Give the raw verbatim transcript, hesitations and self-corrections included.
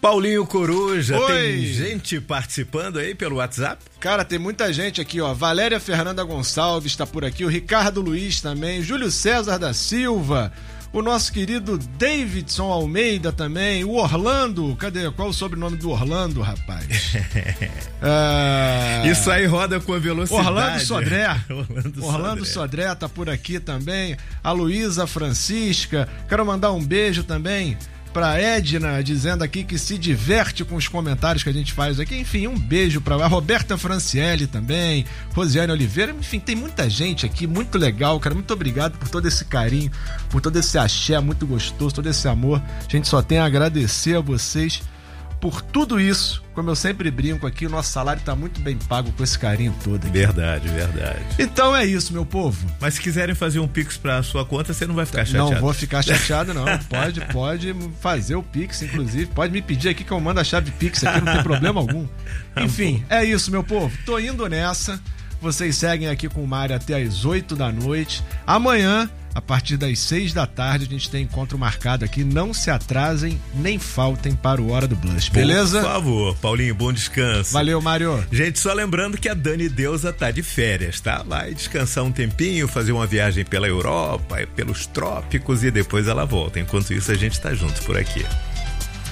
Paulinho Coruja, Oi. Tem gente participando aí pelo WhatsApp? Cara, tem muita gente aqui, ó. Valéria Fernanda Gonçalves está por aqui, o Ricardo Luiz também, Júlio César da Silva, o nosso querido Davidson Almeida também, o Orlando, cadê? Qual o sobrenome do Orlando, rapaz? ah... Isso aí roda com a velocidade. Orlando Sodré. Orlando, Orlando Sodré. Sodré tá por aqui também, a Luísa Francisca, quero mandar um beijo também pra Edna, dizendo aqui que se diverte com os comentários que a gente faz aqui. Enfim, um beijo pra a Roberta Franciele também, Rosiane Oliveira. Enfim, tem muita gente aqui, muito legal, cara. Muito obrigado por todo esse carinho, por todo esse axé muito gostoso, todo esse amor. A gente só tem a agradecer a vocês por tudo isso. Como eu sempre brinco aqui, o nosso salário tá muito bem pago com esse carinho todo aqui. Verdade, verdade. Então é isso, meu povo. Mas se quiserem fazer um Pix pra sua conta, você não vai ficar chateado. Não vou ficar chateado, não. Pode, pode fazer o Pix, inclusive. Pode me pedir aqui que eu mando a chave Pix aqui, não tem problema algum. Enfim, é isso, meu povo. Tô indo nessa. Vocês seguem aqui com o Mário até às oito da noite. Amanhã, a partir das seis da tarde, a gente tem encontro marcado aqui. Não se atrasem, nem faltem para o Hora do Blush, beleza? Por favor, Paulinho, bom descanso. Valeu, Mário. Gente, só lembrando que a Dani Deusa tá de férias, tá? Vai descansar um tempinho, fazer uma viagem pela Europa, pelos trópicos e depois ela volta. Enquanto isso, a gente tá junto por aqui.